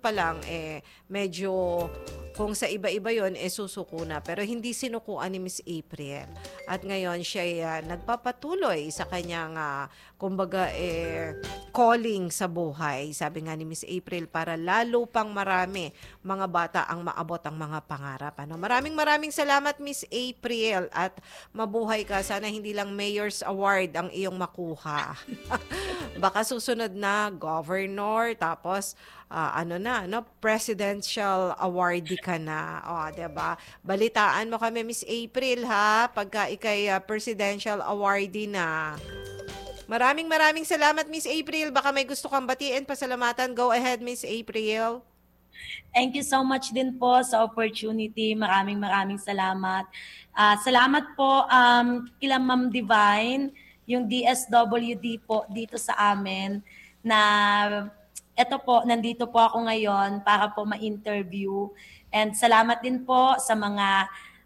pa lang, medyo kung sa iba-iba yon susuko na. Pero hindi sinukuan ni Miss April. At ngayon, siya nagpapatuloy sa kanyang, kumbaga, calling sa buhay. Sabi nga ni Miss April, para lalo pang marami mga bata ang maabot ang mga pangarap. Maraming salamat, Miss April. At mabuhay ka. Sana hindi lang Mayor's Award ang iyong makuha. Baka susunod na governor, tapos presidential awardee ka na. O, diba? Balitaan mo kami, Miss April, ha? Pagka ikay presidential awardee na. Maraming salamat, Miss April. Baka may gusto kang batiin, pasalamatan. Go ahead, Miss April. Thank you so much din po sa opportunity. Maraming salamat. Salamat po kila Ma'am Divine, yung DSWD po dito sa amin, na eto po, nandito po ako ngayon para po ma-interview. And salamat din po sa mga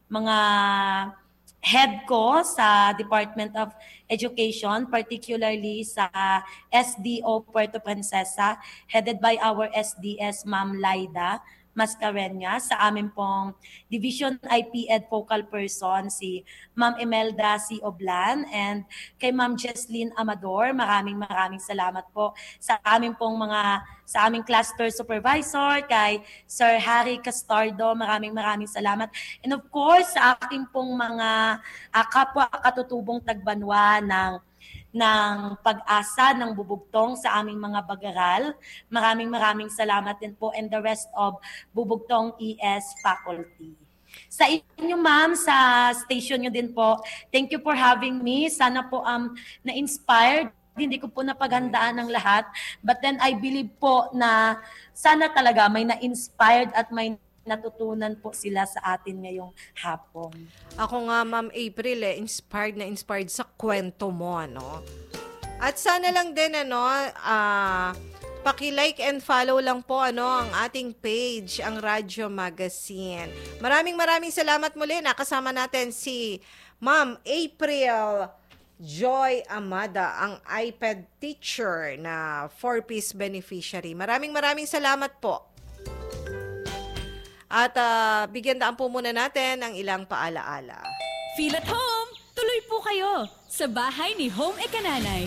head ko sa Department of Education, particularly sa SDO Puerto Princesa, headed by our SDS Ma'am Laida Mascareñas, sa amin pong Division IP Ed Focal Person si Ma'am Imelda C. Oblan, and kay Ma'am Jesslyn Amador. Maraming salamat po sa aming cluster supervisor, kay Sir Harry Castardo. Maraming salamat. And of course, sa aking pong mga kapwa katutubong tagbanwa ng pag-asa ng Bubugtong sa aming mga bag-aral. Maraming salamat din po, and the rest of Bubugtong ES faculty. Sa inyo, ma'am, sa station nyo din po, thank you for having me. Sana po na-inspired. Hindi ko po napaghandaan ng lahat. But then I believe po na sana talaga may na-inspired at may natutunan po sila sa atin ngayong hapon. Ako nga, Ma'am April, inspired sa kwento mo, ano? At sana lang din, paki-like and follow lang po, ang ating page, ang Radyo Magazine. Maraming salamat muli. Nakasama natin si Ma'am April Joy Amada, ang iPad teacher na 4-piece beneficiary. Maraming salamat po. At bigyan daan po muna natin ang ilang paalaala. Feel at home! Tuloy po kayo sa bahay ni Home Ekananay.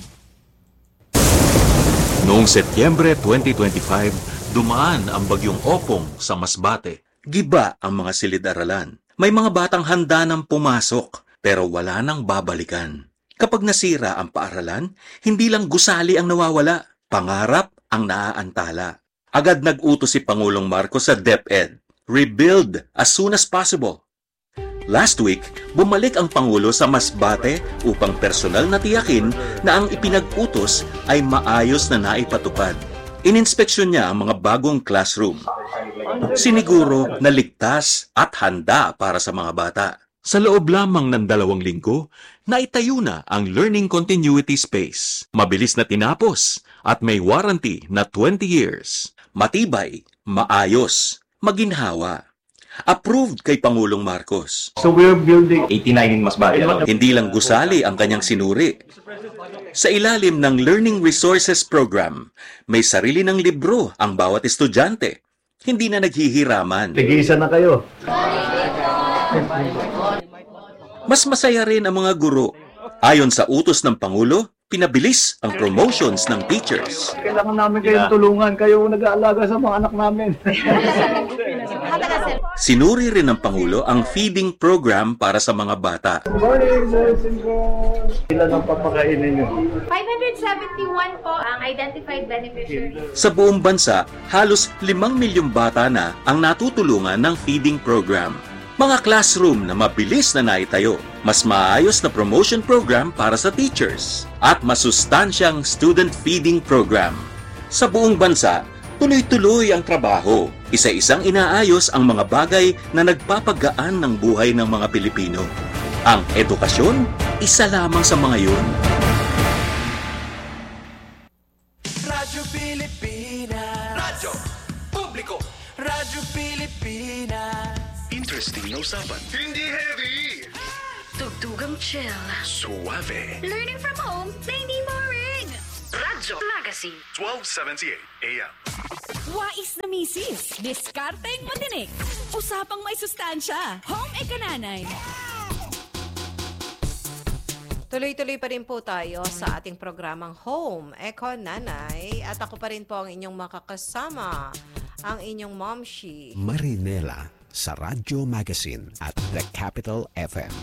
Noong Setyembre 2025, dumaan ang bagyong Opong sa Masbate. Giba ang mga silid-aralan. May mga batang handa nang pumasok, pero wala nang babalikan. Kapag nasira ang paaralan, hindi lang gusali ang nawawala, pangarap ang naaantala. Agad nag-utos si Pangulong Marcos sa DepEd, rebuild as soon as possible. Last week, bumalik ang Pangulo sa Masbate upang personal na tiyakin na ang ipinag-utos ay maayos na naipatupad. Ininspeksyon niya ang mga bagong classroom. Siniguro na ligtas at handa para sa mga bata. Sa loob lamang ng 2 linggo, naitayo na ang Learning Continuity Space. Mabilis na tinapos at may warranty na 20 years. Matibay, maayos, maginhawa. Approved kay Pangulong Marcos. So we're building 89 in Masbate. Hindi lang gusali ang kanyang sinuri. Sa ilalim ng Learning Resources Program, may sarili ng libro ang bawat estudyante. Hindi na naghihiraman. Tig-isa na kayo. Mas masaya rin ang mga guro. Ayon sa utos ng Pangulo, pinabilis ang promotions ng teachers. Kailangan namin kayong tulungan. Kayo nag-aalaga sa mga anak namin. Sinuri rin ng Pangulo ang feeding program para sa mga bata. Morning, sir. Ilan ang papakainin nyo? 571 po ang identified beneficiaries. Sa buong bansa, halos 5 milyong bata na ang natutulungan ng feeding program. Mga classroom na mabilis na naitayo, mas maayos na promotion program para sa teachers, at masustansyang student feeding program. Sa buong bansa, tuloy-tuloy ang trabaho. Isa-isang inaayos ang mga bagay na nagpapagaan ng buhay ng mga Pilipino. Ang edukasyon, isa lamang sa mga yun. Radyo Pilipinas. Radyo Publiko. Radyo Pilipinas. Interesting na usapan. Hindi heavy. Tugtugang chill. Suave. Learning from home na hindi boring. Radyo Magazine. 1278 AM. Wais na misis, diskarteng matinik, usapang may sustansya, home ekananay. Tuloy-tuloy pa rin po tayo sa ating programang Home Eko Nanay at ako pa rin po ang inyong makakasama, ang inyong momshi. Marinela sa Radyo Magazine at The Capital FM.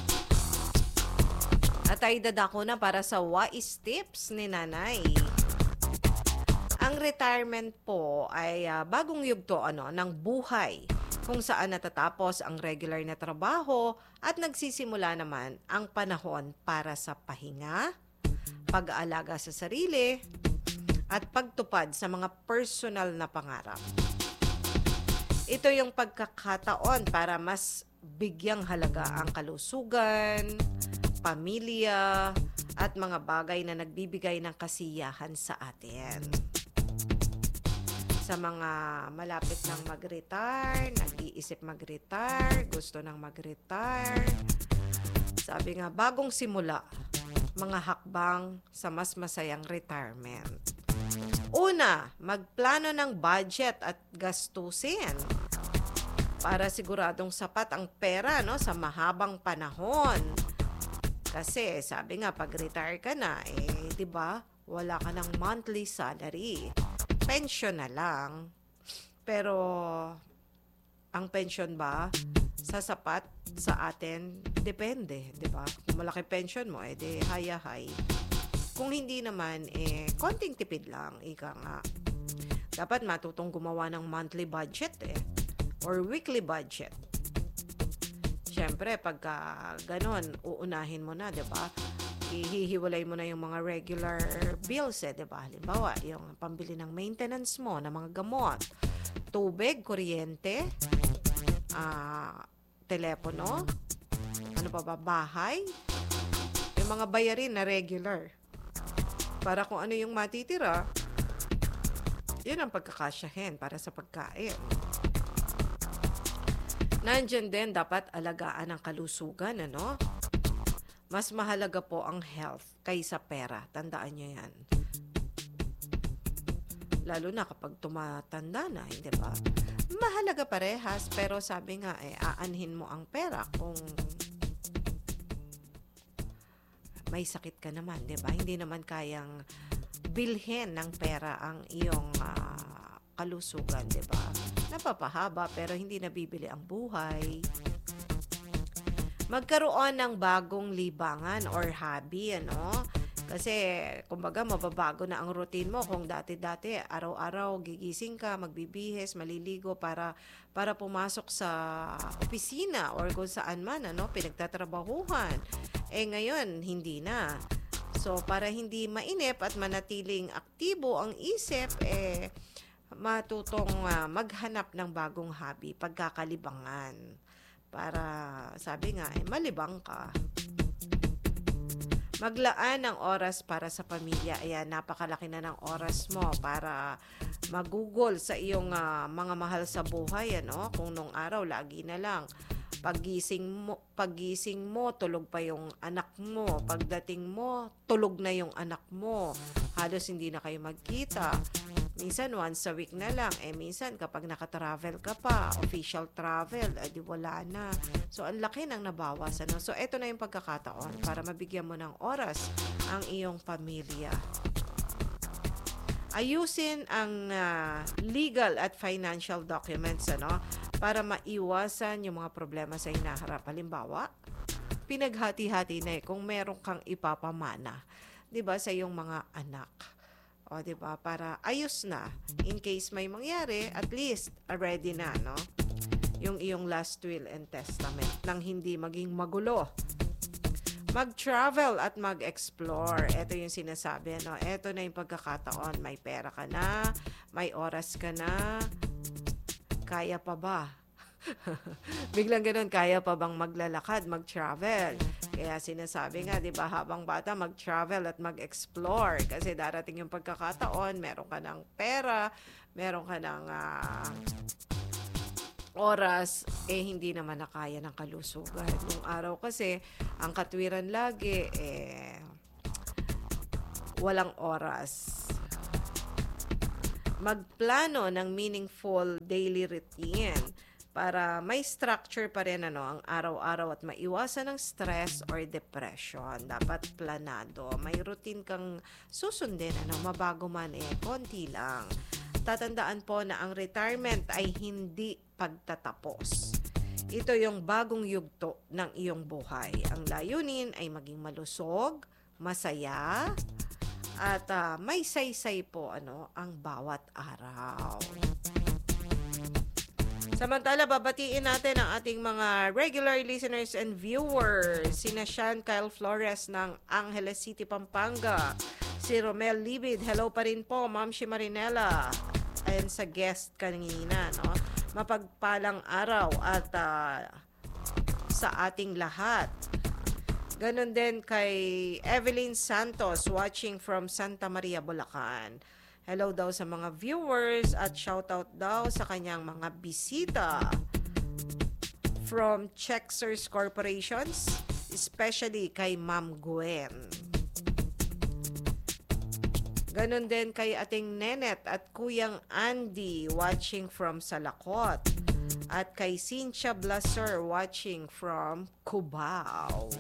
At ay dadako na para sa wais tips ni Nanay. Ang retirement po ay bagong yugto ng buhay kung saan natatapos ang regular na trabaho at nagsisimula naman ang panahon para sa pahinga, pag-aalaga sa sarili, at pagtupad sa mga personal na pangarap. Ito yung pagkakataon para mas bigyang halaga ang kalusugan, pamilya, at mga bagay na nagbibigay ng kasiyahan sa atin. Sa mga malapit nang mag-retire, nag-iisip mag-retire, gusto nang mag-retire, sabi nga, bagong simula, mga hakbang sa mas masayang retirement. Una, magplano ng budget at gastusin para siguradong sapat ang pera sa mahabang panahon. Kasi sabi nga, pag retire ka na, 'di ba? Wala ka ng monthly salary. Pension na lang. Pero ang pension ba sasapat sa atin? Depende, 'di ba? Kung malaki pension mo, di haya-hay. Kung hindi naman, konting tipid lang, ika nga. Dapat matutong gumawa ng monthly budget or weekly budget. Siyempre, pagka ganon, uunahin mo na, 'di ba? Ihihiwalay mo na yung mga regular bills, 'di ba? Halimbawa, yung pambili ng maintenance mo, ng mga gamot, tubig, kuryente, telepono, ano pa ba, bahay, yung mga bayarin na regular. Para kung ano yung matitira, yun ang pagkakasyahin para sa pagkain. Nandiyan din dapat alagaan ang kalusugan, Mas mahalaga po ang health kaysa pera. Tandaan nyo yan. Lalo na kapag tumatanda na, hindi ba? Mahalaga parehas, pero sabi nga, aanhin mo ang pera kung may sakit ka naman, di ba? Hindi naman kayang bilhin ng pera ang iyong kalusugan, di ba? Napapahaba pero hindi nabibili ang buhay. Magkaroon ng bagong libangan or hobby, Kasi, kumbaga, mababago na ang routine mo. Kung dati-dati, araw-araw, gigising ka, magbibihis, maliligo para pumasok sa opisina or kung saan man, pinagtatrabahuhan. Ngayon, hindi na. So, para hindi mainip at manatiling aktibo ang isip, matutong maghanap ng bagong hobby, pagkakalibangan. Para, sabi nga, malibang ka. Maglaan ng oras para sa pamilya. Ayan, napakalaki na ng oras mo para magugol sa iyong mga mahal sa buhay. Kung nung araw, lagi na lang. Paggising mo, tulog pa yung anak mo. Pagdating mo, tulog na yung anak mo. Halos hindi na kayo magkita. Minsan, once a week na lang. Minsan, kapag nakatravel ka pa, official travel, di wala na. So, ang laki nang nabawasan. So, eto na yung pagkakataon para mabigyan mo ng oras ang iyong pamilya. Ayusin ang legal at financial documents, para maiwasan yung mga problema sa hinaharap. Halimbawa, pinaghati-hati na kung meron kang ipapamana, 'di ba, sa iyong mga anak. O, 'di ba, para ayos na in case may mangyari, at least ready na, yung iyong last will and testament nang hindi maging magulo. Mag-travel at mag-explore. Ito yung sinasabi, Ito na yung pagkakataon. May pera ka na, may oras ka na. Kaya pa ba? Biglang ganun, kaya pa bang maglalakad, mag-travel? Kaya sinasabi nga, 'di ba, habang bata, mag-travel at mag-explore. Kasi darating yung pagkakataon, meron ka ng pera, meron ka ng oras, hindi naman nakaya ng kalusugan. Nung araw kasi, ang katwiran lagi, walang oras. magplano ng meaningful daily routine para may structure pa rin ang araw-araw at maiwasan ng stress or depression. Dapat planado. May routine kang susundin, mabago man konti lang. Tatandaan po na ang retirement ay hindi pagtatapos. Ito yung bagong yugto ng iyong buhay. Ang layunin ay maging malusog, masaya, at may saysay po ang bawat araw. Samantala, babatiin natin ang ating mga regular listeners and viewers. Sina Sean Kyle Flores ng Angeles City, Pampanga. Si Romel Libid, hello pa rin po, Ma'am si Marinela. Ayan sa guest kanina, mapagpalang araw at sa ating lahat. Ganon din kay Evelyn Santos, watching from Santa Maria, Bulacan. Hello daw sa mga viewers at shoutout daw sa kanyang mga bisita from Chexers Corporations, especially kay Ma'am Gwen. Ganon din kay ating Nenet at Kuyang Andy, watching from Salakot. At kay Cynthia Blaser, watching from Cubao.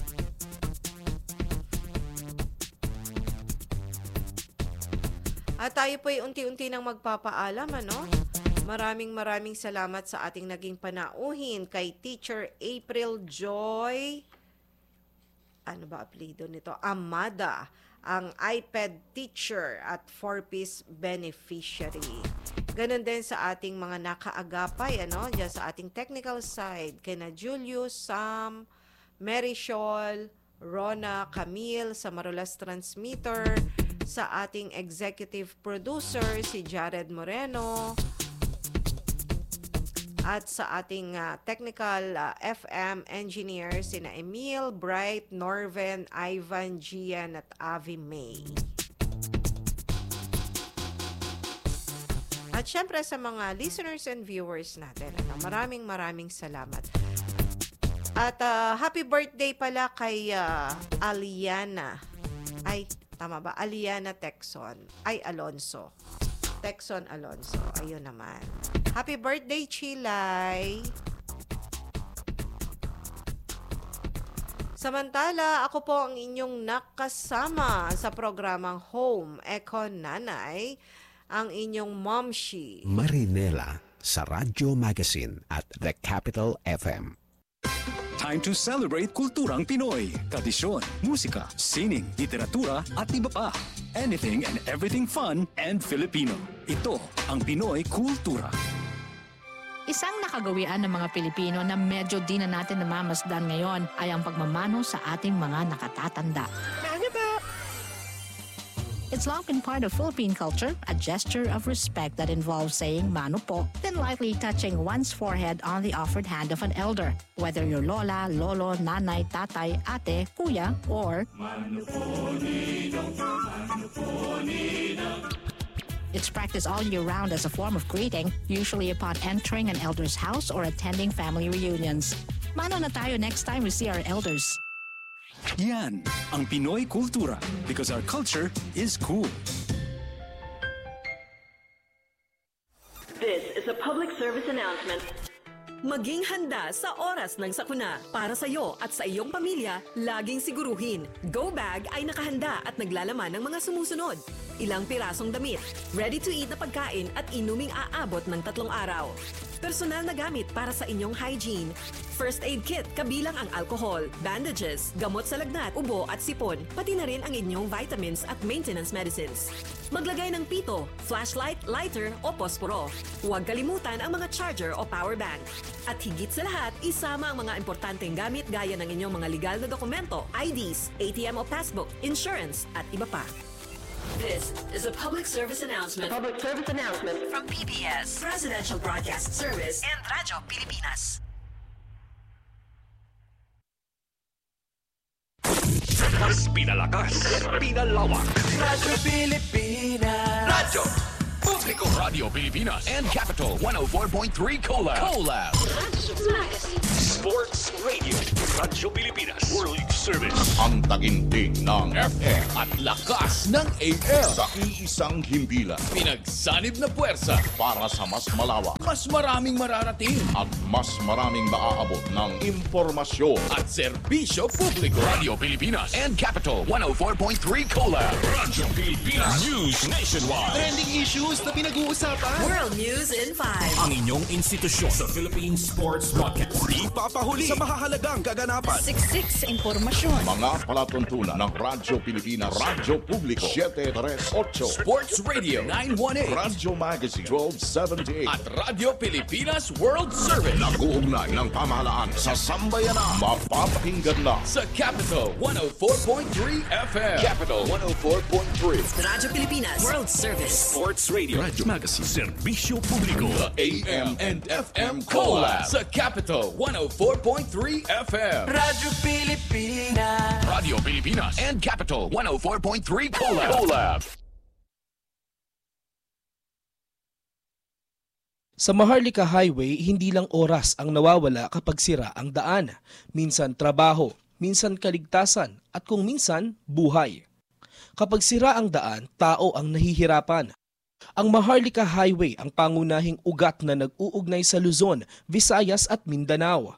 At tayo po ay unti-unti nang magpapaalam, Maraming salamat sa ating naging panauhin kay Teacher April Joy, ano ba apelyido nito? Amada, ang iPad teacher at 4-piece beneficiary. Ganon din sa ating mga nakaagapay, dyan sa ating technical side, kina Julius, Sam, Mary Shawl, Rona, Camille, sa Marulas Transmitter, sa ating executive producer, si Jared Moreno, at sa ating technical FM engineer, sina Emil, Bright, Norven, Ivan, Gian, at Avi May. At syempre sa mga listeners and viewers natin, maraming salamat. At happy birthday pala kay Aliana. Ay, tama ba? Aliana Texon. Ay, Alonso. Texon Alonso. Ayun naman. Happy birthday, Chilay! Samantala, ako po ang inyong nakasama sa programang Home Eco Nanay, ang inyong momshi. Marinela sa Radyo Magazine at The Capital FM. Time to celebrate kulturang Pinoy. Tradisyon, musika, sining, literatura at iba pa. Anything and everything fun and Filipino. Ito ang Pinoy Kultura. Isang nakagawian ng mga Pilipino na medyo di na natin namamasdan ngayon ay ang pagmamano sa ating mga nakatatanda. It's long been part of Philippine culture, a gesture of respect that involves saying mano po, then lightly touching one's forehead on the offered hand of an elder, whether your lola, lolo, nanay, tatay, ate, kuya, or mano po, ninong, mano po, ninong. It's practiced all year round as a form of greeting, usually upon entering an elder's house or attending family reunions. Mano na tayo next time we see our elders. Yan ang Pinoy Kultura because our culture is cool. This is a public service announcement. Maging handa sa oras ng sakuna. Para sa iyo at sa iyong pamilya, laging siguruhin. Go Bag ay nakahanda at naglalaman ng mga sumusunod. Ilang pirasong damit, ready-to-eat na pagkain at inuming aabot ng 3 araw. Personal na gamit para sa inyong hygiene. First aid kit kabilang ang alcohol, bandages, gamot sa lagnat, ubo at sipon, pati na rin ang inyong vitamins at maintenance medicines. Maglagay ng pito, flashlight, lighter o posporo. Huwag kalimutan ang mga charger o power bank. At higit sa lahat, isama ang mga importanteng gamit gaya ng inyong mga legal na dokumento, IDs, ATM o passbook, insurance at iba pa. This is a public service announcement. Public service announcement From PBS, Presidential Broadcast Service, and Radyo Pilipinas. Mas pinalakas, pinalawak. Radyo Pilipinas. Radyo Publico, Radio Pilipinas, and Capital 104.3 Collab. Sports Radio, Radyo Pilipinas, World Service. Ang taginting ng FM at lakas ng AM. Sa iisang himpilan. Pinagsanib na puwersa Para sa mas malawak mas maraming mararating at mas maraming maaabot ng impormasyon. at serbisyo publiko. Radio Pilipinas and Capital 104.3 Collab. Radyo Pilipinas News Nationwide. Trending issues na pinag-uusapan. World News in 5. Ang inyong institusyon sa Philippine Sports Broadcast. Di papahuli sa mahahalagang kaganapan. Siksik sa impormasyon. Mga palatuntunan ng Radyo Pilipinas, Radyo Publiko 738, Sports Radio 918 Radyo Magazine 1278 at Radio Pilipinas World Service. Nag-uugnay ng pamahalaan sa sambayanan. Mapapakinggan lang Sa Capital 104.3 FM. Capital 104.3. Radyo Pilipinas World Service. Sports Radio. Radyo Magazine. Serbisyo Publiko. The AM and FM Collab. Sa Capital 104.3 FM. Radyo Pilipinas. Radio Pilipinas and Capital 104.3 Collab. Sa Maharlika Highway, hindi lang oras ang nawawala kapag sira ang daan. Minsan trabaho, minsan kaligtasan, at kung minsan, buhay. Kapag sira ang daan, tao ang nahihirapan. Ang Maharlika Highway ang pangunahing ugat na nag-uugnay sa Luzon, Visayas at Mindanao.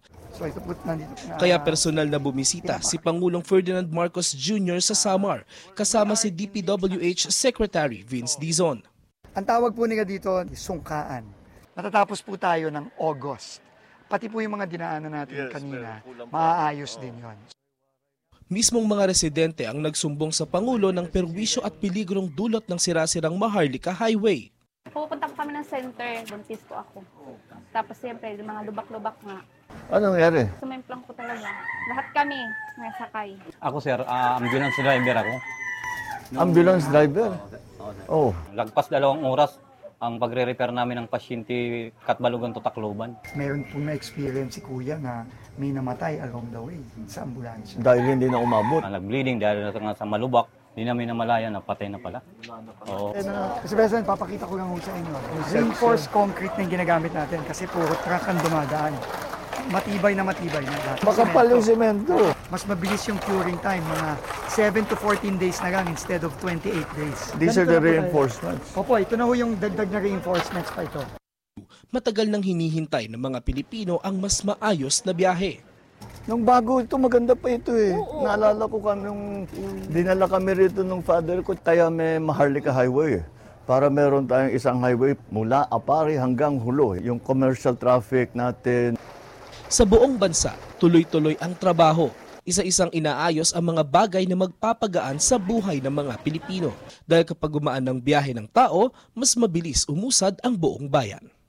Kaya personal na bumisita si Pangulong Ferdinand Marcos Jr. sa Samar, kasama si DPWH Secretary Vince Dizon. Ang tawag po nila dito, sungkaan. Natatapos po tayo ng August. Pati po yung mga dinaanan natin kanina, maaayos din yon. Mismong mga residente ang nagsumbong sa Pangulo ng perwisyo at peligrong dulot ng sirasirang Maharlika Highway. Pupunta po kami ng center, buntis po ako. Tapos siyempre, mga lubak-lubak nga. Anong nangyari? Sumemplang po talaga. Lahat kami, may sakay. Ako sir, ambulance driver ako. Ambulance driver? Oh. Lagpas 2 oras ang pagre-repair namin ng pasyente Katbalogan to Tacloban. Meron pong na-experience si Kuya na may namatay along the way sa ambulansya. Dahil hindi na umabot. Nag-bleeding dahil sa malubak. Hindi namin namalayan na patay na pala. Oo. Kasi President, papakita ko lang sa inyo. Reinforced concrete na yung ginagamit natin kasi puro truck ang dumadaan. Matibay na lahat. Makapal yung semento. Mas mabilis yung curing time, mga 7 to 14 days na lang instead of 28 days. These are the reinforcements. Opo, ito na ho yung dagdag na reinforcements pa ito. Matagal nang hinihintay ng mga Pilipino ang mas maayos na biyahe. Nung bago ito, maganda pa ito eh. Oo. Naalala ko kami nung dinala kami rito nung father ko, kaya may Maharlika Highway. Para meron tayong isang highway mula Apari hanggang Hulo. Yung commercial traffic natin. Sa buong bansa, tuloy-tuloy ang trabaho. Isa-isang inaayos ang mga bagay na magpapagaan sa buhay ng mga Pilipino. Dahil kapag gumaan ng biyahe ng tao, mas mabilis umusad ang buong bayan.